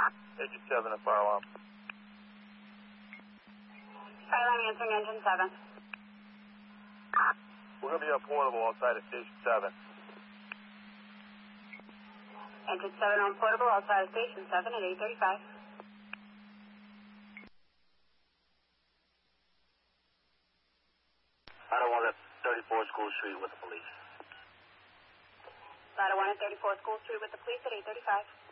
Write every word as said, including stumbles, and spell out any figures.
Engine seven, a fire alarm. Fire alarm answering engine seven. We're going to be on portable outside of station seven. Engine seven on portable outside of station seven at eight thirty-five. Ladder one at thirty-four School Street with the police. Ladder one at thirty-four School Street with the police at eight thirty-five.